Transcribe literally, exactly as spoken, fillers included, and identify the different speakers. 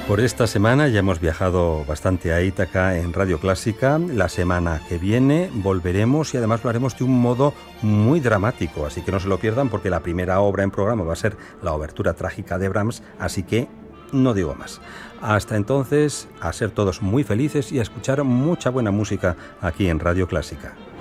Speaker 1: Por esta semana ya hemos viajado bastante a Ítaca en Radio Clásica. La semana que viene volveremos y además lo haremos de un modo muy dramático, así que no se lo pierdan porque la primera obra en programa va a ser la obertura trágica de Brahms, así que no digo más. Hasta entonces, a ser todos muy felices y a escuchar mucha buena música aquí en Radio Clásica.